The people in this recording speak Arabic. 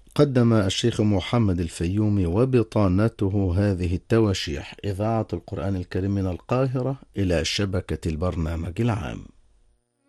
قدم الشيخ محمد الفيومي وبطانته هذه التواشيح: إذاعة القرآن الكريم من القاهرة إلى شبكة البرنامج العام.